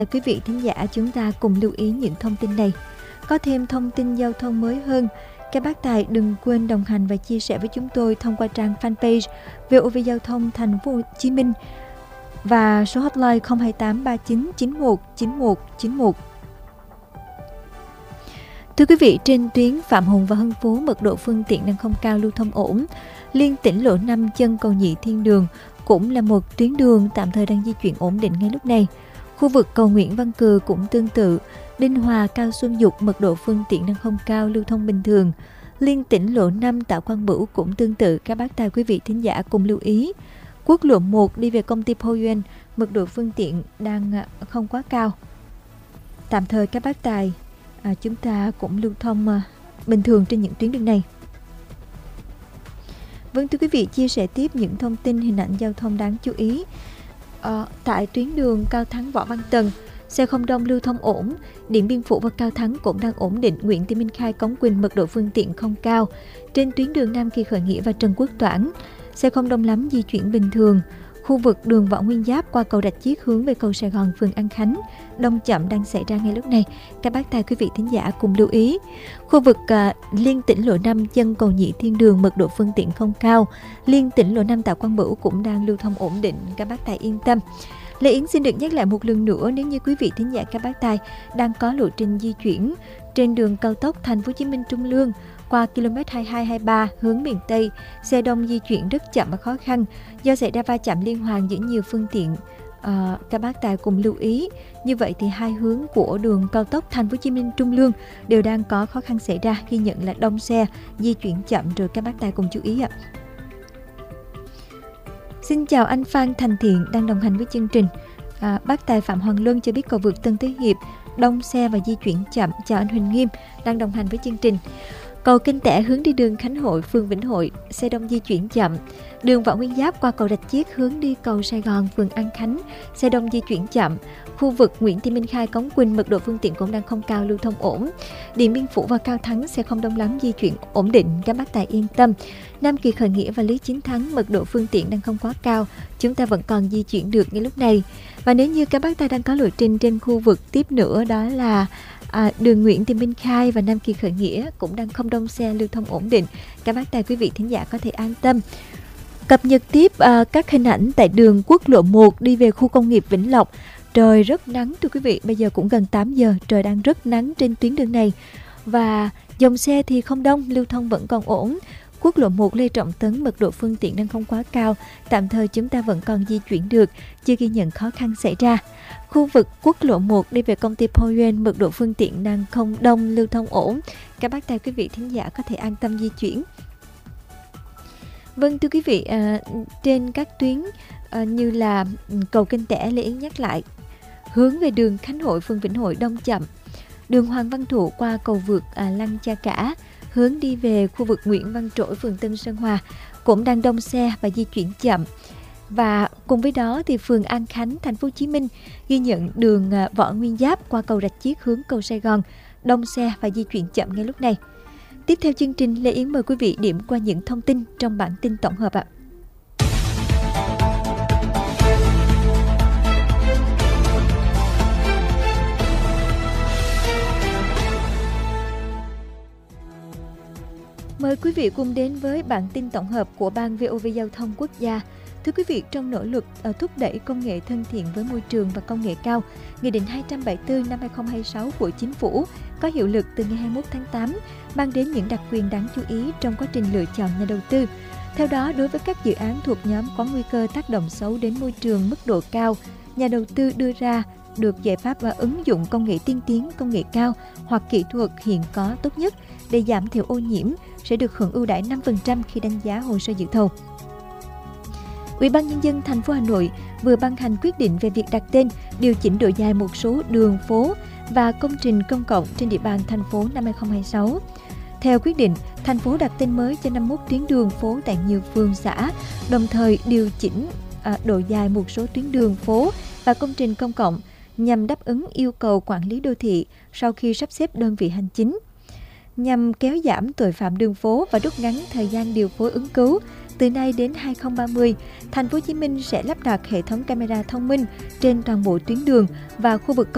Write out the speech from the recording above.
Quý vị thính giả, chúng ta cùng lưu ý những thông tin này. Có thêm thông tin giao thông mới hơn, các bác tài đừng quên đồng hành và chia sẻ với chúng tôi thông qua trang fanpage VOV Giao thông Thành phố Hồ Chí Minh và số hotline 028 39 91 91 91. Thưa quý vị, trên tuyến Phạm Hùng và Hưng Phú, mật độ phương tiện đang không cao, lưu thông ổn. Liên tỉnh lộ 5 chân cầu Nhị Thiên Đường cũng là một tuyến đường tạm thời đang di chuyển ổn định ngay lúc này. Khu vực cầu Nguyễn Văn Cừ cũng tương tự. Đinh Hòa, Cao Xuân Dục, mật độ phương tiện đang không cao, lưu thông bình thường. Liên tỉnh lộ 5 Tạ Quang Bửu cũng tương tự, các bác tài quý vị thính giả cùng lưu ý. Quốc lộ 1 đi về công ty Poyuan, mật độ phương tiện đang không quá cao. Tạm thời các bác tài chúng ta cũng lưu thông bình thường trên những tuyến đường này. Vâng, thưa quý vị, chia sẻ tiếp những thông tin hình ảnh giao thông đáng chú ý. Tại tuyến đường Cao Thắng Võ Văn Tần, xe không đông, lưu thông ổn. Điện Biên Phủ và Cao Thắng cũng đang ổn định. Nguyễn Thị Minh Khai, Cống Quỳnh, mật độ phương tiện không cao. Trên tuyến đường Nam Kỳ Khởi Nghĩa và Trần Quốc Toản, xe không đông lắm, di chuyển bình thường. Khu vực đường Võ Nguyên Giáp qua cầu Rạch Chiếc hướng về cầu Sài Gòn, phường An Khánh, đông chậm đang xảy ra ngay lúc này. Các bác tài quý vị thính giả cùng lưu ý. Khu vực liên tỉnh lộ 5 chân cầu Nhị Thiên Đường, mật độ phương tiện không cao. Liên tỉnh lộ 5 Tạ Quang Bửu cũng đang lưu thông ổn định, các bác tài yên tâm. Lê Yến xin được nhắc lại một lần nữa, nếu như quý vị thính giả các bác tài đang có lộ trình di chuyển trên đường cao tốc Thành phố Hồ Chí Minh Trung Lương qua km 2223 hướng miền Tây, xe đông di chuyển rất chậm và khó khăn do xảy ra va chạm liên hoàn giữa nhiều phương tiện. Các bác tài cùng lưu ý. Như vậy thì hai hướng của đường cao tốc Thành phố Hồ Chí Minh Trung Lương đều đang có khó khăn xảy ra, ghi nhận là đông xe, di chuyển chậm rồi, các bác tài cùng chú ý ạ. Xin chào anh Phan Thành Thiện đang đồng hành với chương trình. Bác tài Phạm Hoàng Luân cho biết cầu vượt Tân Thế Hiệp đông xe và di chuyển chậm. Chào anh Huỳnh Nghiêm đang đồng hành với chương trình. Cầu Kinh Tẻ hướng đi đường Khánh Hội, phường Vĩnh Hội, xe đông di chuyển chậm. Đường Võ Nguyên Giáp qua cầu Rạch Chiếc hướng đi cầu Sài Gòn, phường An Khánh, xe đông di chuyển chậm. Khu vực Nguyễn Thị Minh Khai, Cống Quỳnh, mật độ phương tiện cũng đang không cao, lưu thông ổn. Điện Biên Phủ và Cao Thắng, xe không đông lắm, di chuyển ổn định, các bác tài yên tâm. Nam Kỳ Khởi Nghĩa và Lý Chính Thắng, mật độ phương tiện đang không quá cao, chúng ta vẫn còn di chuyển được ngay lúc này. Và nếu như các bác tài đang có lộ trình trên khu vực tiếp nữa, đó là đường Nguyễn Thị Minh Khai và Nam Kỳ Khởi Nghĩa cũng đang không đông xe, lưu thông ổn định, các bác tài quý vị thính giả có thể an tâm. Cập nhật tiếp các hình ảnh tại đường quốc lộ 1 đi về khu công nghiệp Vĩnh Lộc. Trời rất nắng thưa quý vị, bây giờ cũng gần 8 giờ, trời đang rất nắng trên tuyến đường này. Và dòng xe thì không đông, lưu thông vẫn còn ổn. Quốc lộ 1 Lê Trọng Tấn, mật độ phương tiện đang không quá cao, tạm thời chúng ta vẫn còn di chuyển được, chưa ghi nhận khó khăn xảy ra. Khu vực quốc lộ 1 đi về công ty Poyuan, mật độ phương tiện đang không đông, lưu thông ổn, các bác tài quý vị thính giả có thể an tâm di chuyển. Vâng, thưa quý vị, trên các tuyến như là cầu Kinh Tẻ, Lê Yến nhắc lại, hướng về đường Khánh Hội, phường Vĩnh Hội đông chậm. Đường Hoàng Văn Thụ qua cầu vượt Lăng Cha Cả, hướng đi về khu vực Nguyễn Văn Trỗi, phường Tân Sơn Hòa cũng đang đông xe và di chuyển chậm. Và cùng với đó thì phường An Khánh, Thành phố Hồ Chí Minh ghi nhận đường Võ Nguyên Giáp qua cầu Rạch Chiếc hướng cầu Sài Gòn, đông xe và di chuyển chậm ngay lúc này. Tiếp theo chương trình, Lê Yến mời quý vị điểm qua những thông tin trong bản tin tổng hợp ạ. Mời quý vị cùng đến với bản tin tổng hợp của Ban VOV Giao thông Quốc gia. Thưa quý vị, trong nỗ lực thúc đẩy công nghệ thân thiện với môi trường và công nghệ cao, Nghị định 274 năm 2026 của Chính phủ có hiệu lực từ ngày 21 tháng 8, mang đến những đặc quyền đáng chú ý trong quá trình lựa chọn nhà đầu tư. Theo đó, đối với các dự án thuộc nhóm có nguy cơ tác động xấu đến môi trường mức độ cao, nhà đầu tư đưa ra được giải pháp và ứng dụng công nghệ tiên tiến, công nghệ cao hoặc kỹ thuật hiện có tốt nhất để giảm thiểu ô nhiễm sẽ được hưởng ưu đãi 5% khi đánh giá hồ sơ dự thầu. Ủy ban Nhân dân thành phố Hà Nội vừa ban hành quyết định về việc đặt tên, điều chỉnh độ dài một số đường phố và công trình công cộng trên địa bàn thành phố năm 2026. Theo quyết định, thành phố đặt tên mới cho 51 tuyến đường phố tại nhiều phường xã, đồng thời điều chỉnh độ dài một số tuyến đường phố và công trình công cộng nhằm đáp ứng yêu cầu quản lý đô thị sau khi sắp xếp đơn vị hành chính. Nhằm kéo giảm tội phạm đường phố và rút ngắn thời gian điều phối ứng cứu, từ nay đến 2030, Thành phố Hồ Chí Minh sẽ lắp đặt hệ thống camera thông minh trên toàn bộ tuyến đường và khu vực công